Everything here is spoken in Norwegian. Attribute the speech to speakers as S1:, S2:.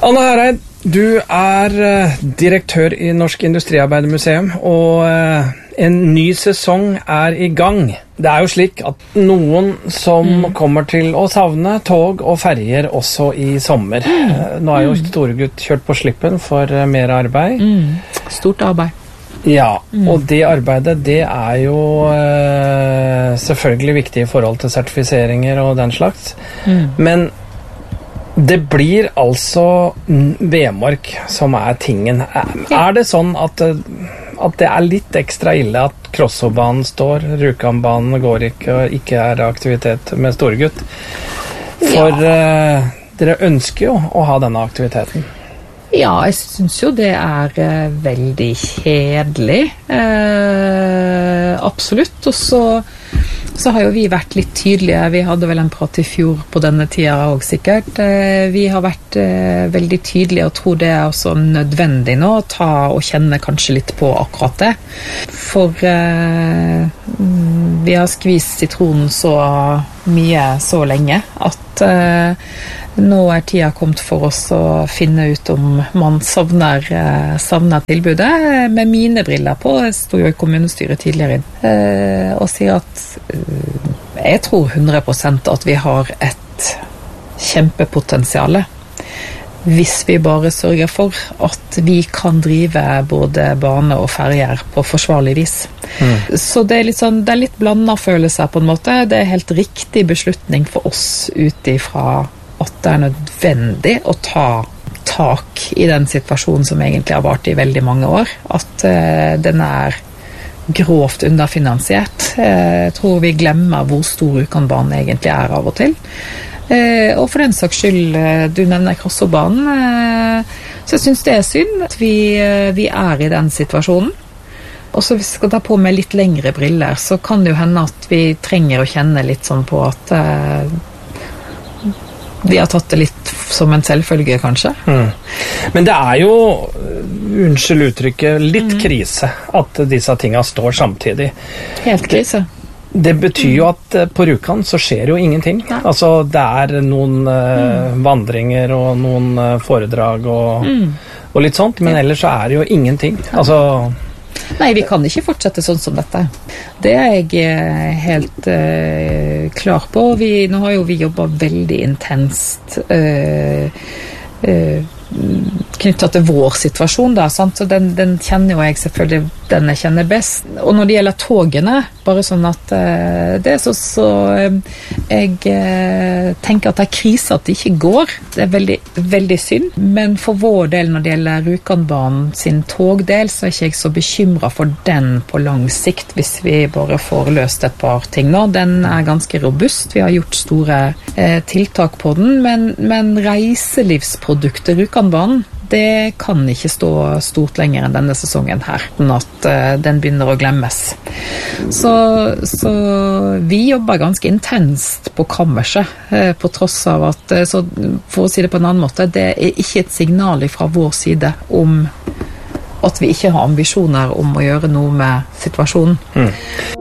S1: Anne Hereid, du direktør i Norsk Industriarbeidermuseum, og en ny sesong i gang. Det jo slik at noen som kommer til å savne tog og ferger også i sommer. Nå jo Storegutt kjørt på slippen for mer arbeid.
S2: Stort arbeid.
S1: Ja, og det arbeidet, det jo selvfølgelig viktig i forhold til sertifiseringer og den slags. Men det blir altså Vemork som tingen. Det sånn at det litt ekstra ille at Krossobanen står, Rjukanbanen går ikke, og ikke aktivitet med Storegutt? For dere ønsker jo å ha denne aktiviteten.
S2: Ja, jeg synes jo det veldig kjedelig. Absolutt. Og så har jo vi vært litt tydelige. Vi hadde vel en prat i fjor på denne tida også sikkert. Vi har vært veldig tydelige og tror det også nødvendig nå å ta og kjenne kanskje litt på akkurat det. For vi har skvist sitronen så mye så lenge at nå tida kommet for oss å finne ut om man savner tilbudet. Med mine briller på, jeg stod jo i kommunestyret tidligere og sier at jeg tror 100% at vi har et kjempepotensiale hvis vi bare sørger for at vi kan drive både bane og ferger på forsvarlig vis. Så det litt sånn, det litt blandet følelser på en måte. Det helt riktig beslutning for oss utifra at det nødvendig å ta tak i den situasjonen som egentlig har vart i veldig mange år. At den grovt underfinansiert. Jeg tror vi glemmer hvor stor Rjukanbanen egentlig av og til. Og for den saks skyld, du nevner Krossobanen, så jeg synes det synd at vi i den situasjonen. Og så hvis vi skal ta på med litt lengre briller, så kan det jo hende at vi trenger å kjenne litt sånn på at vi har tatt det litt som en selvfølge, kanskje.
S1: Men det jo, unnskyld uttrykket, litt krise at disse tingene står samtidig.
S2: Helt krise.
S1: Det betyr jo at på Rjukan så skjer jo ingenting.
S2: Nei.
S1: Altså, det noen vandringer og noen foredrag og litt sånt, men ellers så det jo ingenting. Altså...
S2: Nei, vi kan ikke fortsette sånn som dette. Det jeg helt klar på. Nå har jo vi jobbet veldig intenst knyttet til vår situasjon da, sant? Så den kjenner jo jeg selvfølgelig, den jeg kjenner best. Og når det gjelder togene, bare sånn at det så jeg tenker at det krise at det ikke går. Det veldig, veldig synd. Men for vår del, når det gjelder Rjukanbanen sin togdel, så ikke jeg så bekymret for den på lang sikt, hvis vi bare får løst et par ting nå. Den ganske robust. Vi har gjort store tiltak på den, men reiselivsproduktet Rjukanbanen, det kan ikke stå stort lenger enn denne sesongen her, at den begynner å glemmes. Så vi jobber ganske intenst på kammerset, på tross av at, så for å si det på en annen måte, det ikke et signal fra vår side om at vi ikke har ambisjoner om å gjøre noe med situasjonen.